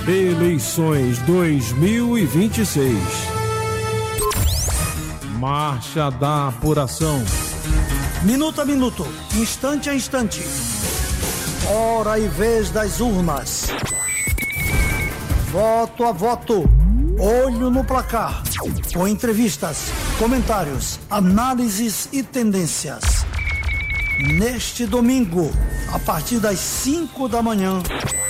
Eleições 2026. Marcha da apuração. Minuto a minuto, instante a instante. Hora e vez das urnas. Voto a voto. Olho no placar. Com entrevistas, comentários, análises e tendências. Neste domingo, a partir das 5 da manhã,